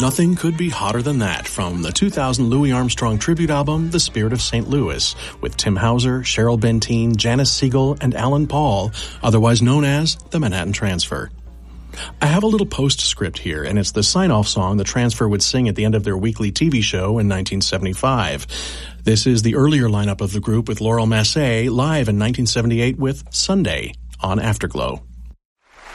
Nothing could be hotter than that from the 2000 Louis Armstrong tribute album, The Spirit of St. Louis, with Tim Hauser, Cheryl Benteen, Janice Siegel, and Alan Paul, otherwise known as the Manhattan Transfer. I have a little postscript here, and it's the sign-off song the Transfer would sing at the end of their weekly TV show in 1975. This is the earlier lineup of the group with Laurel Massé live in 1978 with Sunday on Afterglow.